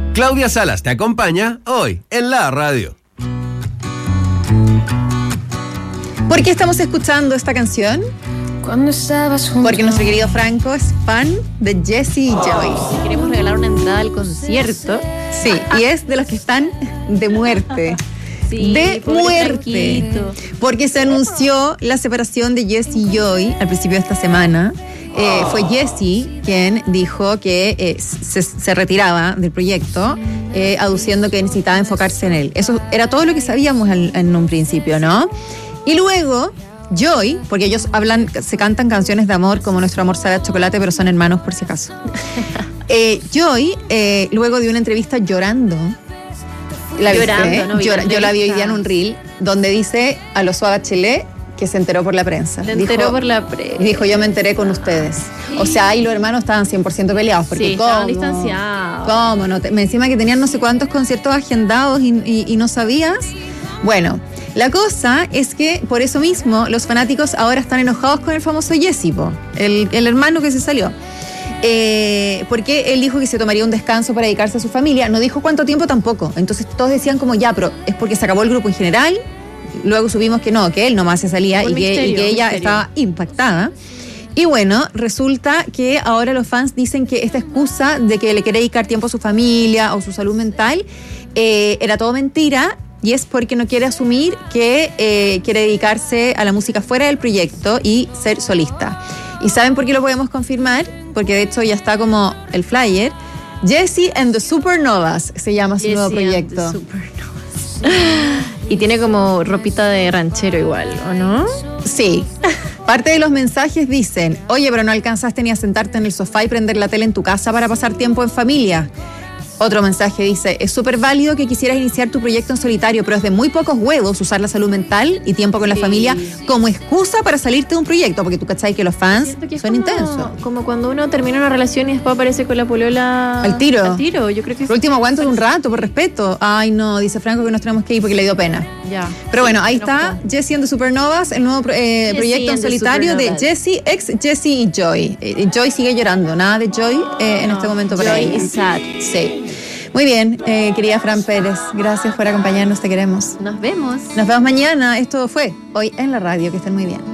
Claudia Salas te acompaña hoy en la radio. ¿Por qué estamos escuchando esta canción? Cuando estabas junto. Porque nuestro querido Franco es fan de Jessie y Joy. Queremos regalar una entrada al concierto. Sí, y es de los que están de muerte. Sí, de muerte. Franquito. Porque se anunció la separación de Jessie y Joy al principio de esta semana. Fue Jessie quien dijo que se retiraba del proyecto, aduciendo que necesitaba enfocarse en él. Eso era todo lo que sabíamos en un principio, ¿no? Y luego Joy, porque ellos se cantan canciones de amor como Nuestro amor sabe a chocolate, pero son hermanos por si acaso. Joy, luego de una entrevista llorando, yo la vi hoy día en un reel, donde dice a lo suave Bachelet que se enteró por la prensa. Se enteró por la prensa. Dijo, yo me enteré con ustedes. O sea, ahí los hermanos estaban 100% peleados. Porque sí, estaban distanciados. ¿Cómo? No encima que tenían no sé cuántos conciertos agendados y no sabías. Bueno, la cosa es que por eso mismo los fanáticos ahora están enojados con el famoso Jessie, el hermano que se salió. Porque él dijo que se tomaría un descanso para dedicarse a su familia. No dijo cuánto tiempo tampoco. Entonces todos decían como ya, pero es porque se acabó el grupo en general. Luego supimos que no, que él nomás se salía y que ella estaba impactada. Y bueno, resulta que ahora los fans dicen que esta excusa de que le quiere dedicar tiempo a su familia o su salud mental era todo mentira. Y es porque no quiere asumir que quiere dedicarse a la música fuera del proyecto y ser solista. ¿Y saben por qué lo podemos confirmar? Porque de hecho ya está como el flyer. Jessie and the Supernovas se llama su nuevo proyecto. Y tiene como ropita de ranchero igual, ¿o no? Sí. Parte de los mensajes dicen, oye, pero no alcanzaste ni a sentarte en el sofá y prender la tele en tu casa para pasar tiempo en familia. Otro mensaje dice, es súper válido que quisieras iniciar tu proyecto en solitario, pero es de muy pocos huevos usar la salud mental y tiempo con la familia como excusa para salirte de un proyecto, porque tú cachai que los fans son intensos. Como cuando uno termina una relación y después aparece con la polola al tiro. Al tiro, yo creo que por último aguanto de un rato, por respeto. Ay, no, dice Franco que nos tenemos que ir porque le dio pena. Ya. Pero bueno, ahí está Jessie and the Supernovas, el nuevo proyecto en solitario de Jessie, ex Jessie y Joy. Joy sigue llorando, nada de Joy en este momento para ella. Joy is sad. Sí. Muy bien, querida Fran Pérez, gracias por acompañarnos, te queremos. Nos vemos. Nos vemos mañana, esto fue Hoy en la Radio, que estén muy bien.